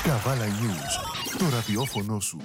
Καβάλα News, το ραδιόφωνο σου.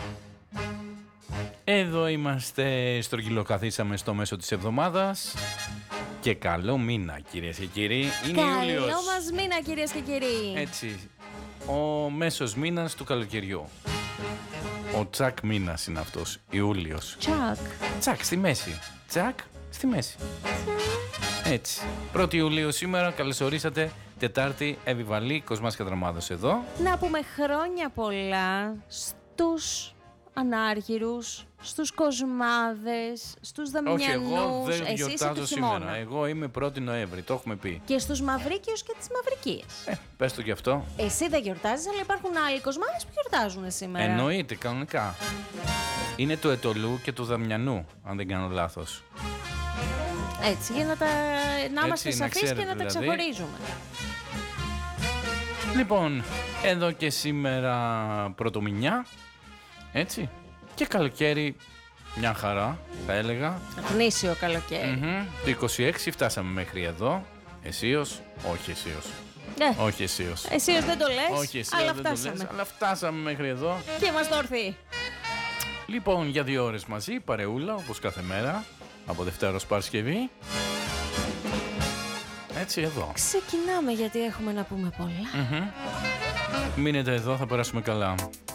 Εδώ είμαστε, στρογγυλοκαθίσαμε στο μέσο της εβδομάδας. Και καλό μήνα, κυρίες και κύριοι. Είναι Ιούλιος. Καλό μας μήνα, κυρίες και κύριοι. Έτσι, ο μέσος μήνας του καλοκαιριού. Ο τσακ μήνας είναι αυτός, Ιούλιος. Τσακ στη μέση. Τσακ στη μέση. Έτσι. 1η Ιουλίου σήμερα, καλώς ορίσατε. Τετάρτη, Εβιβαλή, Κοσμάς Κατραμάδος εδώ. Να πούμε χρόνια πολλά στους ανάργυρους, στους κοσμάδες, στους δαμιανούς. Όχι, εγώ δεν Εσύ γιορτάζω σήμερα. Εγώ είμαι 1η Νοέμβρη, το έχουμε πει. Και στους μαυρίκιους και τις μαυρικίες. Πες το κι αυτό. Εσύ δεν γιορτάζεις, αλλά υπάρχουν άλλοι κοσμάδες που γιορτάζουν σήμερα. Εννοείται, κανονικά. Είναι του Ετωλού και του Δαμιανού, αν δεν κάνω λάθος. Έτσι, για να είμαστε σαφείς και να τα ξεχωρίζουμε. Λοιπόν, εδώ και σήμερα πρωτομηνιά, έτσι, και καλοκαίρι μια χαρά, θα έλεγα. Γνήσιο καλοκαίρι. Το 26 φτάσαμε μέχρι εδώ, αισίως, όχι αισίως. Όχι αισίως. Αισίως δεν το λες, όχι αισίως, αλλά δεν φτάσαμε. Το λες, αλλά φτάσαμε μέχρι εδώ. Και μας το ορθεί. Λοιπόν, για 2 ώρες μαζί, παρεούλα, όπως κάθε μέρα, από Δευτέρα ως Παρασκευή. Έτσι εδώ. Ξεκινάμε γιατί έχουμε να πούμε πολλά. Μείνετε εδώ, θα περάσουμε καλά.